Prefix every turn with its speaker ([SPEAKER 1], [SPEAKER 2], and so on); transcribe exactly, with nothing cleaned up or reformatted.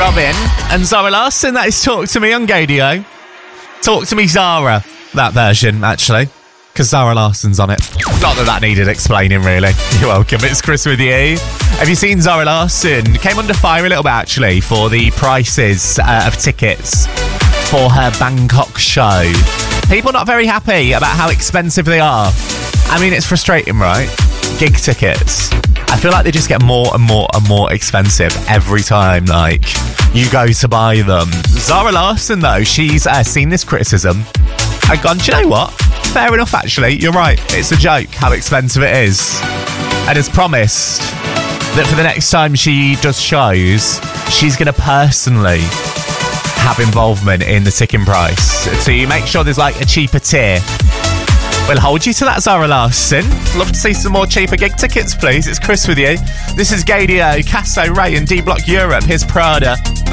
[SPEAKER 1] Robin and Zara Larsson. That is Talk to Me on Gadio. Talk to Me Zara, that version, actually, because Zara Larsson's on it. Not that that needed explaining, really. You're welcome. It's Chris with you. Have you seen Zara Larsson? Came under fire a little bit, actually, for the prices uh, of tickets for her Bangkok show. People not very happy about how expensive they are. I mean, it's frustrating, right? Gig tickets. I feel like they just get more and more and more expensive every time, like, you go to buy them. Zara Larsson, though, she's uh, seen this criticism and gone, do you know what? Fair enough, actually. You're right. It's a joke how expensive it is. And has promised that for the next time she does shows, she's going to personally have involvement in the ticking price. So you make sure there's, like, a cheaper tier. We'll hold you to that, Zara Larsson. Love to see some more cheaper gig tickets, please. It's Chris with you. This is Gadio, Casso, Ray and D-Block Europe. Here's Prada.